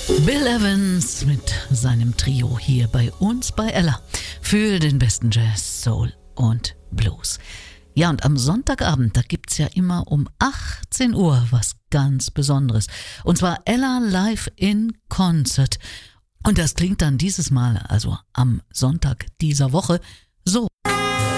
Bill Evans mit seinem Trio hier bei uns bei Ella für den besten Jazz, Soul und Blues. Ja, und am Sonntagabend, da gibt's ja immer um 18 Uhr was ganz Besonderes. Und zwar Ella Live in Concert. Und das klingt dann dieses Mal, also am Sonntag dieser Woche, so.